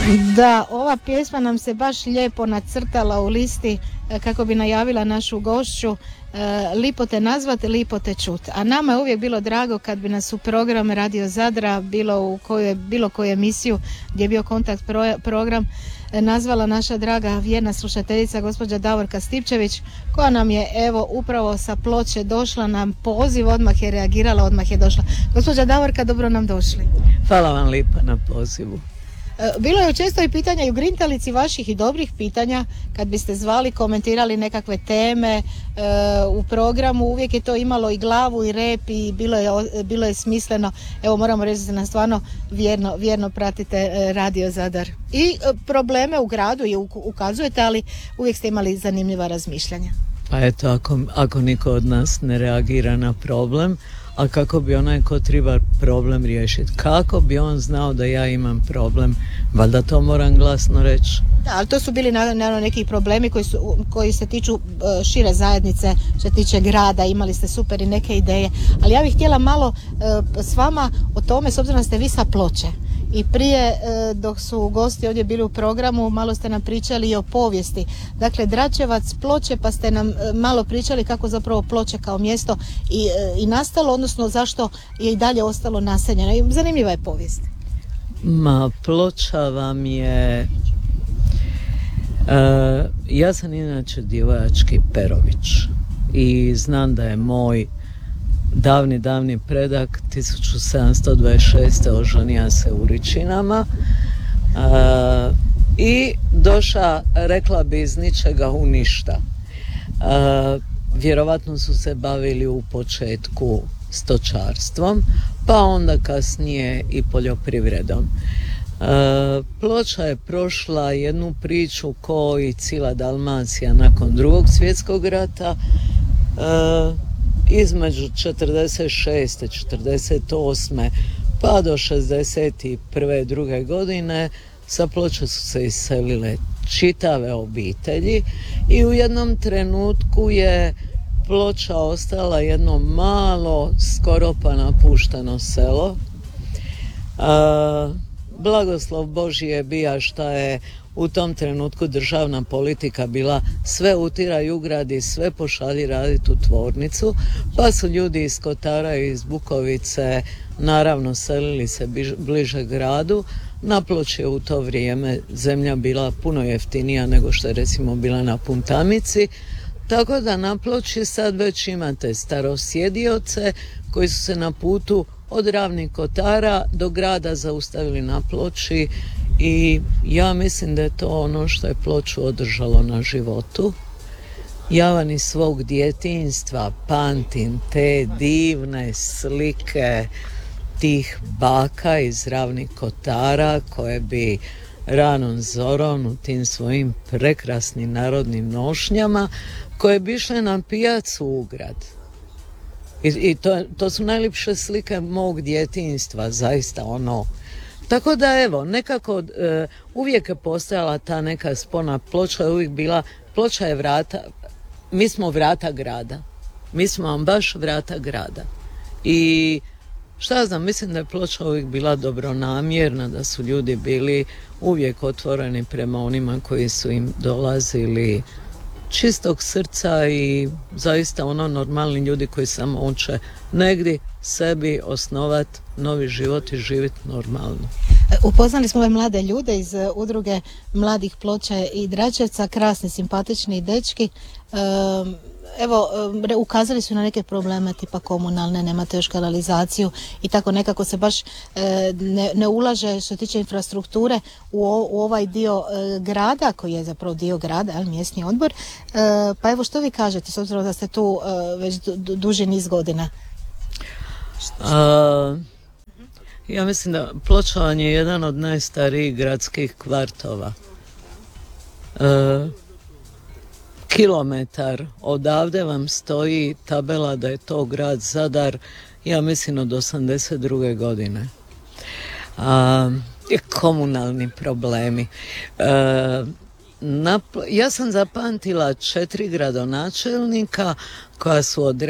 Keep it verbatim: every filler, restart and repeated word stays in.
Da, ova pjesma nam se baš lijepo nacrtala u listi kako bi najavila našu gošću. Lipo te nazvat, lipo te čut. A nama je uvijek bilo drago kad bi nas u program Radio Zadra, bilo u kojoj, bilo koju emisiju gdje je bio kontakt pro, program, nazvala naša draga vjerna slušateljica gospođa Davorka Stipčević, koja nam je evo upravo sa Ploče došla nam poziv, odmah je reagirala, odmah je došla. Gospođa Davorka, dobro nam došli. Hvala vam lijepa na pozivu. Bilo je često i pitanja i u grintalici vaših i dobrih pitanja kad biste zvali, komentirali nekakve teme e, u programu, uvijek je to imalo i glavu i rep i bilo je, bilo je smisleno. Evo moramo reći da nas stvarno vjerno, vjerno pratite Radio Zadar. I e, probleme u gradu i ukazujete, ali uvijek ste imali zanimljiva razmišljanja. Pa eto, ako, ako niko od nas ne reagira na problem, a kako bi onaj ko treba problem riješiti? Kako bi on znao da ja imam problem? Valjda to moram glasno reći. Da, ali to su bili naravno neki problemi koji, su, koji se tiču šire zajednice, što se tiče grada, imali ste super i neke ideje. Ali ja bih htjela malo s vama o tome, s obzirom da ste vi sa Ploče. I prije, dok su gosti ovdje bili u programu, malo ste nam pričali i o povijesti. Dakle, Dračevac, Ploče, pa ste nam malo pričali kako zapravo Ploče kao mjesto i, i nastalo, odnosno zašto je i dalje ostalo naseljeno. I zanimljiva je povijest. Ma, Ploča vam je... Uh, ja sam inače divojački Perović i znam da je moj davni, davni predak tisuću sedamsto dvadeset šeste oženija se u Ričinama uh, i doša, rekla bi, iz ničega u ništa. Uh, vjerovatno su se bavili u početku stočarstvom, pa onda kasnije i poljoprivredom. Uh, Ploča je prošla jednu priču ko i cijela Dalmacija nakon drugog svjetskog rata. Uh, između četrdeset šeste četrdeset osme pa do šezdeset prve druge godine sa Ploče su se iselile čitave obitelji i u jednom trenutku je Ploča ostala jedno malo, skoro pa napušteno selo. Uh, blagoslov Božji je bija šta je u tom trenutku državna politika bila sve utiraj ugradi, sve pošalji raditi u tvornicu, pa su ljudi iz Kotara i iz Bukovice naravno selili se bliže gradu. Na Ploči je u to vrijeme zemlja bila puno jeftinija nego što je recimo bila na Puntamici, tako da na Ploči sad već imate starosjedioce koji su se na putu od Ravnih Kotara do grada zaustavili na Ploči i ja mislim da je to ono što je Ploču održalo na životu. Ja vam iz svog djetinjstva pamtim te divne slike tih baka iz Ravnih Kotara koje bi ranom zorom u tim svojim prekrasnim narodnim nošnjama koje bi išle na pijacu u grad. I, i to, to su najljepše slike mog djetinjstva, zaista ono. Tako da evo, nekako e, uvijek je postojala ta neka spona. Ploča je uvijek bila, Ploča je vrata, mi smo vrata grada. Mi smo vam baš vrata grada. I šta znam, mislim da je Ploča uvijek bila dobronamjerna, da su ljudi bili uvijek otvoreni prema onima koji su im dolazili čistog srca i zaista ono normalni ljudi koji samo hoće negdje sebi osnovati novi život i živjeti normalno. Upoznali smo ove mlade ljude iz udruge mladih Ploča i Dračevca, krasni, simpatični dečki. Evo, ukazali su na neke probleme tipa komunalne, nemate još kanalizaciju i tako nekako se baš ne, ne ulaže što se tiče infrastrukture u, o, u ovaj dio grada, koji je zapravo dio grada, ali mjesni odbor. Pa evo, što vi kažete, s obzirom da ste tu već du, duži niz godina? Uh, ja mislim da Ploča je jedan od najstarijih gradskih kvartova. Uh, kilometar odavde vam stoji tabela da je to grad Zadar, ja mislim od osamdeset druge godine. Uh, komunalni problemi. Uh, Na, ja sam zapamtila četiri gradonačelnika koja su od